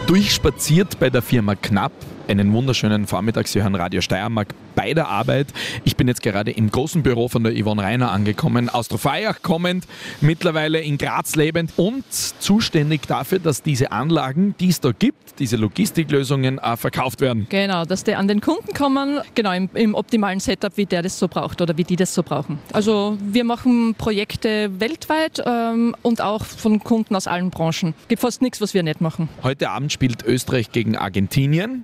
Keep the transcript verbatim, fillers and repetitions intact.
durchspaziert bei der Firma Knapp. Einen wunderschönen Vormittag. Sie hören Radio Steiermark bei der Arbeit. Ich bin jetzt gerade im großen Büro von der Yvonne Rainer angekommen, aus Trofeiach kommend, mittlerweile in Graz lebend und zuständig dafür, dass diese Anlagen, die es da gibt, diese Logistiklösungen, auch verkauft werden. Genau, dass die an den Kunden kommen, genau im, im optimalen Setup, wie der das so braucht oder wie die das so brauchen. Also wir machen Projekte weltweit ähm, und auch von Kunden aus allen Branchen. Gibt fast nichts, was wir nicht machen. Heute Abend spielt Österreich gegen Argentinien.